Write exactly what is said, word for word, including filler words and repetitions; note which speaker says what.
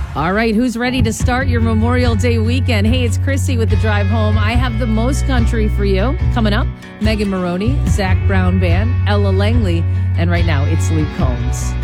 Speaker 1: All right, who's ready to start your Memorial Day weekend? Hey, it's Chrissy with The Drive Home. I have the most country for you. Coming up, Megan Maroney, Zach Brown Band, Ella Langley, and right now it's Luke Combs.